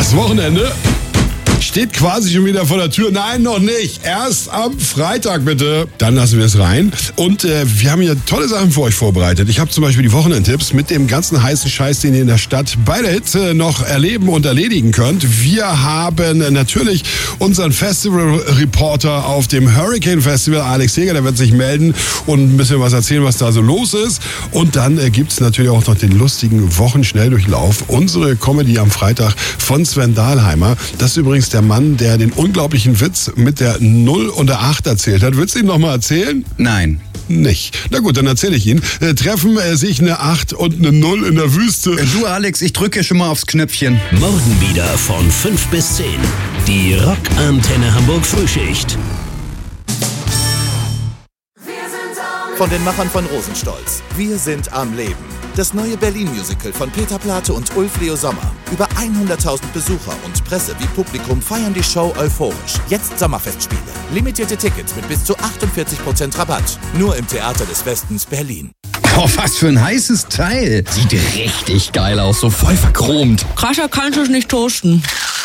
Das Wochenende steht quasi schon wieder vor der Tür. Nein, noch nicht. Erst am Freitag bitte. Dann lassen wir es rein. Und wir haben hier tolle Sachen für euch vorbereitet. Ich habe zum Beispiel die Wochenendtipps mit dem ganzen heißen Scheiß, den ihr in der Stadt bei der Hitze noch erleben und erledigen könnt. Wir haben natürlich unseren Festival-Reporter auf dem Hurricane Festival, Alex Jäger, der wird sich melden und ein bisschen was erzählen, was da so los ist. Und dann gibt's natürlich auch noch den lustigen Wochenschnelldurchlauf. Unsere Comedy am Freitag von Sven Dahlheimer. Das ist übrigens der Mann, der den unglaublichen Witz mit der 0 und der 8 erzählt hat. Willst du ihn noch mal erzählen? Nein. Nicht. Na gut, dann erzähle ich ihn. Treffen sich eine 8 und eine 0 in der Wüste. Du, Alex, ich drücke schon mal aufs Knöpfchen. Morgen wieder von 5 bis 10. Die Rockantenne Hamburg Frühschicht. Von den Machern von Rosenstolz. Wir sind am Leben. Das neue Berlin-Musical von Peter Plate und Ulf Leo Sommer. Über 100.000 Besucher und Presse wie Publikum feiern die Show euphorisch. Jetzt Sommerfestspiele. Limitierte Tickets mit bis zu 48% Rabatt. Nur im Theater des Westens Berlin. Oh, was für ein heißes Teil. Sieht richtig geil aus, so voll verchromt. Krasser kannst du es nicht toasten.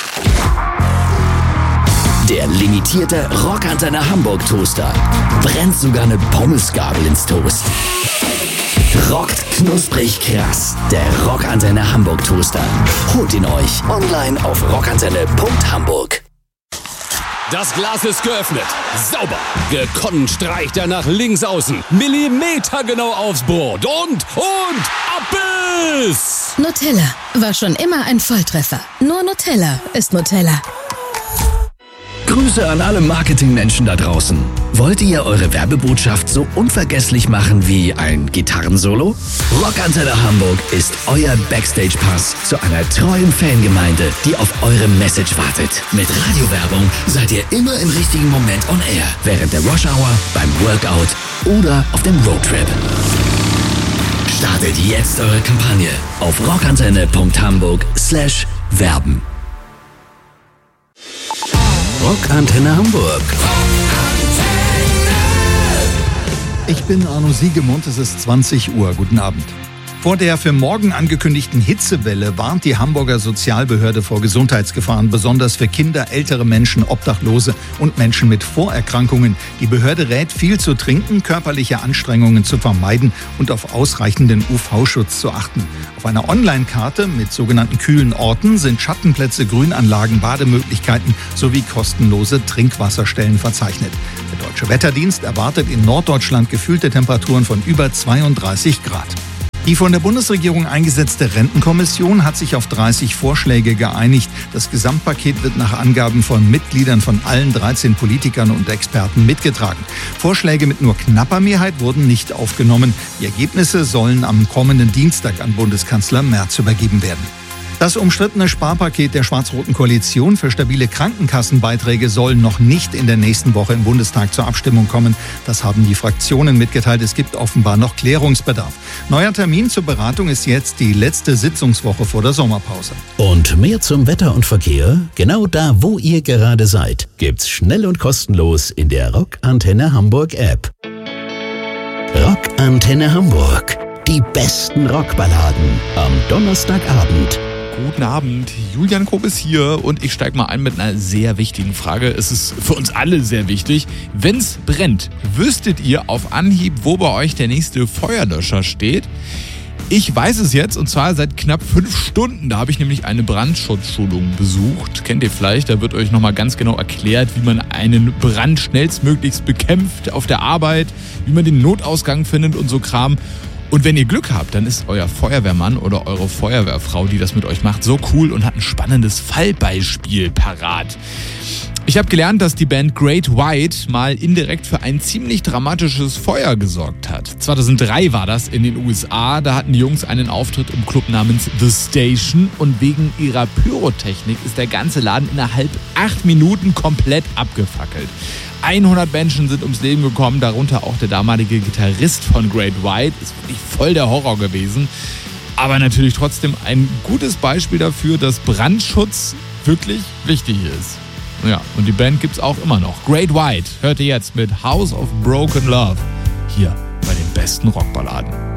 Der limitierte Rockantenne Hamburg Toaster. Brennt sogar eine Pommesgabel ins Toast. Rockt knusprig krass. Der Rockantenne Hamburg Toaster. Holt ihn euch online auf rockantenne.hamburg. Das Glas ist geöffnet. Sauber. Gekonnt streicht er nach links außen. Millimetergenau aufs Brot. Und Abbiss! Nutella war schon immer ein Volltreffer. Nur Nutella ist Nutella. Grüße an alle Marketingmenschen da draußen. Wollt ihr eure Werbebotschaft so unvergesslich machen wie ein Gitarrensolo? Rockantenne Hamburg ist euer Backstage-Pass zu einer treuen Fangemeinde, die auf eure Message wartet. Mit Radiowerbung seid ihr immer im richtigen Moment on air. Während der Rush-Hour, beim Workout oder auf dem Roadtrip. Startet jetzt eure Kampagne auf rockantenne.hamburg/werben. Rockantenne Hamburg. Ich bin Arno Siegemund, es ist 20 Uhr. Guten Abend. Vor der für morgen angekündigten Hitzewelle warnt die Hamburger Sozialbehörde vor Gesundheitsgefahren, besonders für Kinder, ältere Menschen, Obdachlose und Menschen mit Vorerkrankungen. Die Behörde rät, viel zu trinken, körperliche Anstrengungen zu vermeiden und auf ausreichenden UV-Schutz zu achten. Auf einer Online-Karte mit sogenannten kühlen Orten sind Schattenplätze, Grünanlagen, Bademöglichkeiten sowie kostenlose Trinkwasserstellen verzeichnet. Der Deutsche Wetterdienst erwartet in Norddeutschland gefühlte Temperaturen von über 32 Grad. Die von der Bundesregierung eingesetzte Rentenkommission hat sich auf 30 Vorschläge geeinigt. Das Gesamtpaket wird nach Angaben von Mitgliedern von allen 13 Politikern und Experten mitgetragen. Vorschläge mit nur knapper Mehrheit wurden nicht aufgenommen. Die Ergebnisse sollen am kommenden Dienstag an Bundeskanzler Merz übergeben werden. Das umstrittene Sparpaket der schwarz-roten Koalition für stabile Krankenkassenbeiträge soll noch nicht in der nächsten Woche im Bundestag zur Abstimmung kommen. Das haben die Fraktionen mitgeteilt. Es gibt offenbar noch Klärungsbedarf. Neuer Termin zur Beratung ist jetzt die letzte Sitzungswoche vor der Sommerpause. Und mehr zum Wetter und Verkehr, genau da, wo ihr gerade seid, gibt's schnell und kostenlos in der Rockantenne Hamburg App. Rockantenne Hamburg. Die besten Rockballaden am Donnerstagabend. Guten Abend, Julian Koop ist hier und ich steige mal ein mit einer sehr wichtigen Frage. Es ist für uns alle sehr wichtig. Wenn's brennt, wüsstet ihr auf Anhieb, wo bei euch der nächste Feuerlöscher steht? Ich weiß es jetzt, und zwar seit knapp 5 Stunden. Da habe ich nämlich eine Brandschutzschulung besucht. Kennt ihr vielleicht? Da wird euch nochmal ganz genau erklärt, wie man einen Brand schnellstmöglichst bekämpft auf der Arbeit, wie man den Notausgang findet und so Kram. Und wenn ihr Glück habt, dann ist euer Feuerwehrmann oder eure Feuerwehrfrau, die das mit euch macht, so cool und hat ein spannendes Fallbeispiel parat. Ich habe gelernt, dass die Band Great White mal indirekt für ein ziemlich dramatisches Feuer gesorgt hat. 2003 war das in den USA. Da hatten die Jungs einen Auftritt im Club namens The Station und wegen ihrer Pyrotechnik ist der ganze Laden innerhalb 8 Minuten komplett abgefackelt. 100 Menschen sind ums Leben gekommen, darunter auch der damalige Gitarrist von Great White. Ist wirklich voll der Horror gewesen. Aber natürlich trotzdem ein gutes Beispiel dafür, dass Brandschutz wirklich wichtig ist. Ja, und die Band gibt's auch immer noch. Great White hört ihr jetzt mit House of Broken Love hier bei den besten Rockballaden.